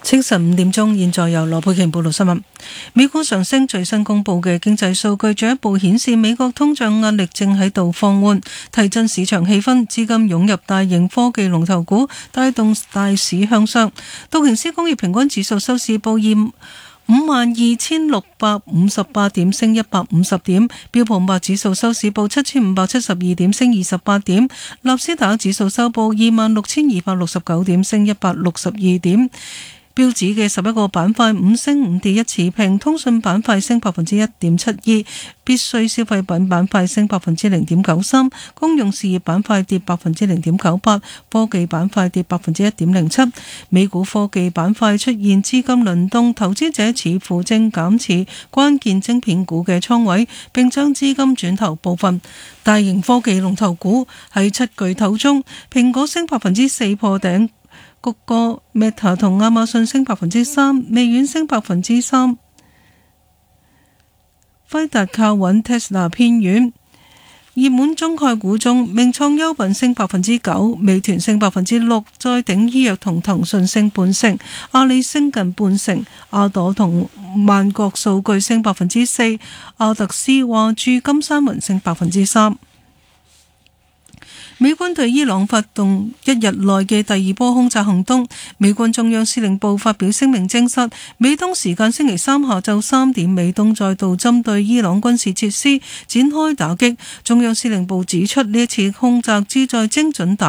清晨5點鐘，現在由羅佩瓊報道新聞。美股上升，最新公布嘅經濟數據進一步顯示美國通脹壓力正喺度放緩，提振市場氣氛，資金湧入大型科技龍頭股，帶動大市向上。道瓊斯工業平均指數收市報52,658點，升150點；標普500指數收市報7,572點，升28點；納斯達克指數收報26,269點，升162點。標指嘅11個板塊5升5跌1持平，通訊板塊升1.72%，必需消費品板塊升0.93%，公用事業板塊跌0.98%，科技板塊跌1.07%。美股科技板塊出現資金輪動，投資者似乎正減持關鍵晶片股嘅倉位，並將資金轉投部分大型科技龍頭股。喺7巨頭中，蘋果升4%破頂。谷歌、Meta 同亞馬遜升3%，微軟升3%，輝達靠穩 ，Tesla 偏軟。熱門中概股中，名創優品升9%，美團升6%，再鼎醫藥同騰訊升半成，阿里升近半成，阿朵同萬國數據升4%，阿特斯話駐金山雲升3%。美軍對伊朗發動1日內嘅第2波空襲行動，美軍中央司令部發表聲明證實，美東時間星期三下晝3點，美東再度針對伊朗軍事設施展開打擊。中央司令部指出，呢一次空襲旨在精準打